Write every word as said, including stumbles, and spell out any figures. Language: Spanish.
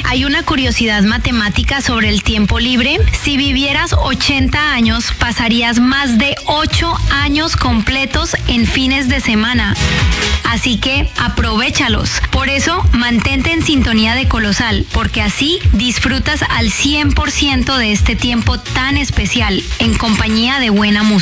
hay una curiosidad matemática sobre el tiempo libre. Si vivieras ochenta años, pasarías más de ocho años completos en fines de semana. Así que aprovéchalos. Por eso, mantente en sintonía de Colosal, porque así disfrutas al cien por ciento de este tiempo tan especial en compañía de buena música.